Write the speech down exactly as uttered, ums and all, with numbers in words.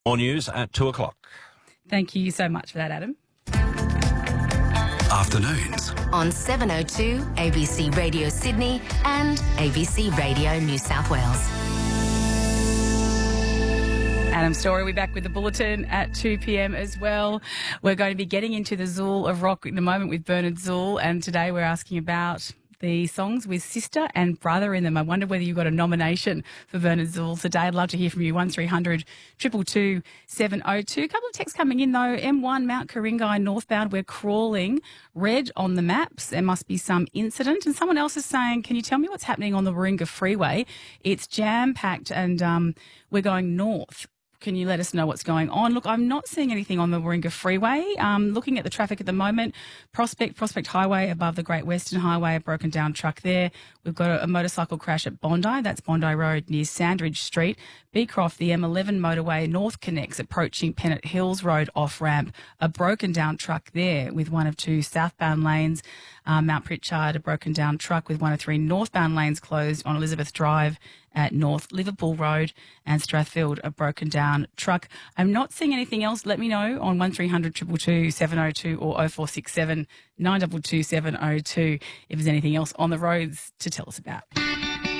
More news at two o'clock. Thank you so much for that, Adam. Afternoons on seven oh two A B C Radio Sydney and A B C Radio New South Wales. Adam Story, we're back with the Bulletin at two p.m. as well. We're going to be getting into the Zool of Rock in the moment with Bernard Zool, and today we're asking about the songs with sister and brother in them. I wonder whether you got a nomination for Bernard Zool today. I'd love to hear from you. one three hundred two two two seven oh two. A couple of texts coming in though. M one Mount Ku-ring-gai northbound, we're crawling. Red on the maps. There must be some incident. And someone else is saying, can you tell me what's happening on the Warringah Freeway? It's jam-packed and um, we're going north. Can you let us know what's going on? Look, I'm not seeing anything on the Warringah Freeway. Um, looking at the traffic at the moment, Prospect, Prospect Highway above the Great Western Highway, a broken down truck there. We've got a, a motorcycle crash at Bondi. That's Bondi Road near Sandridge Street. Beecroft, the M eleven motorway, North Connects approaching Pennant Hills Road off-ramp. A broken down truck there with one of two southbound lanes. Uh, Mount Pritchard, a broken down truck with one of three northbound lanes closed on Elizabeth Drive at North Liverpool Road, and Strathfield, a broken down truck. I'm not seeing anything else. Let me know on one three hundred two two two seven oh two or oh four six seven nine two two seven oh two if there's anything else on the roads to tell us about.